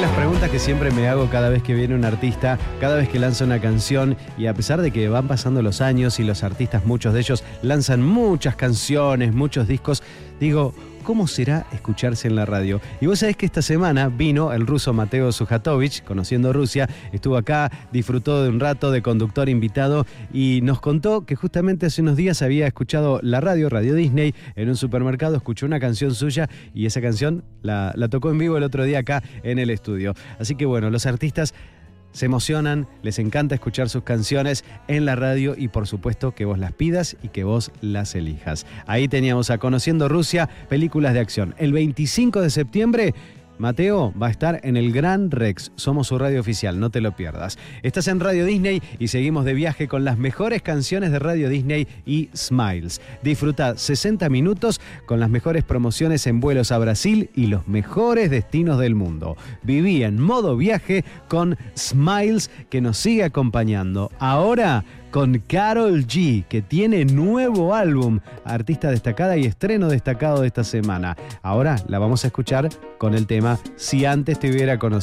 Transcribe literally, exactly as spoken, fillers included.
las preguntas que siempre me hago cada vez que viene un artista, cada vez que lanza una canción, y a pesar de que van pasando los años y los artistas, muchos de ellos, lanzan muchas canciones, muchos discos, digo, ¿cómo será escucharse en la radio? Y vos sabés que esta semana vino el ruso Mateo Sujatovich, conociendo Rusia, estuvo acá, disfrutó de un rato de conductor invitado y nos contó que justamente hace unos días había escuchado la radio, Radio Disney, en un supermercado, escuchó una canción suya y esa canción la, la tocó en vivo el otro día acá en el estudio. Así que bueno, los artistas se emocionan, les encanta escuchar sus canciones en la radio y por supuesto que vos las pidas y que vos las elijas. Ahí teníamos a Conociendo Rusia, películas de acción. El veinticinco de septiembre, Mateo va a estar en el Gran Rex. Somos su radio oficial, no te lo pierdas. Estás en Radio Disney y seguimos de viaje con las mejores canciones de Radio Disney y Smiles. Disfruta sesenta minutos con las mejores promociones en vuelos a Brasil y los mejores destinos del mundo. Viví en modo viaje con Smiles, que nos sigue acompañando. Ahora con Karol G, que tiene nuevo álbum, artista destacada y estreno destacado de esta semana. Ahora la vamos a escuchar con el tema Si antes te hubiera conocido.